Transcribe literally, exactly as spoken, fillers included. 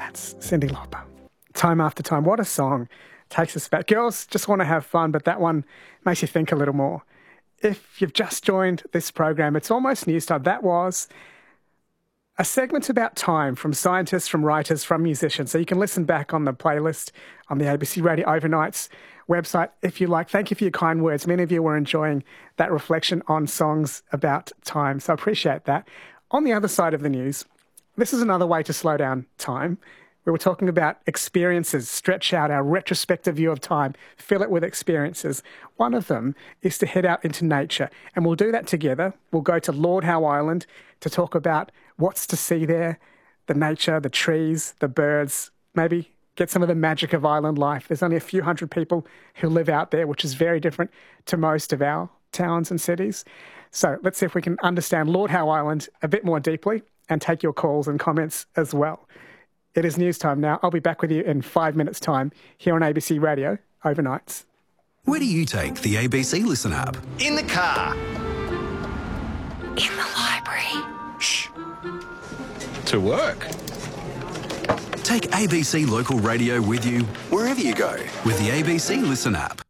That's Cyndi Lauper. Time After Time. What a song. Takes us back. Girls just want to have fun, but that one makes you think a little more. If you've just joined this program, it's almost news time. That was a segment about time from scientists, from writers, from musicians. So you can listen back on the playlist on the A B C Radio Overnights website if you like. Thank you for your kind words. Many of you were enjoying that reflection on songs about time. So I appreciate that. On the other side of the news, this is another way to slow down time. We were talking about experiences, stretch out our retrospective view of time, fill it with experiences. One of them is to head out into nature, and we'll do that together. We'll go to Lord Howe Island to talk about what's to see there, the nature, the trees, the birds, maybe get some of the magic of island life. There's only a few hundred people who live out there, which is very different to most of our towns and cities. So let's see if we can understand Lord Howe Island a bit more deeply and take your calls and comments as well. It is news time now. I'll be back with you in five minutes' time here on A B C Radio Overnights. Where do you take the A B C Listen app? In the car. In the library. Shh. To work. Take A B C Local Radio with you wherever you go with the A B C Listen app.